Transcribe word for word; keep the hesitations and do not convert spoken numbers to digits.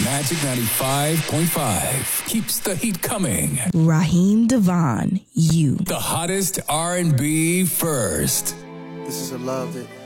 Magic ninety-five point five keeps the heat coming. Raheem Devon, you. The hottest R and B first. This is a love that